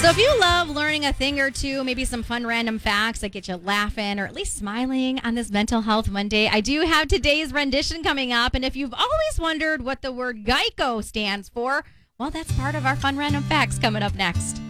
So if you love learning a thing or two, maybe some fun random facts that get you laughing or at least smiling on this Mental Health Monday, I do have today's rendition coming up. And if you've always wondered what the word Geico stands for, well, that's part of our fun random facts coming up next.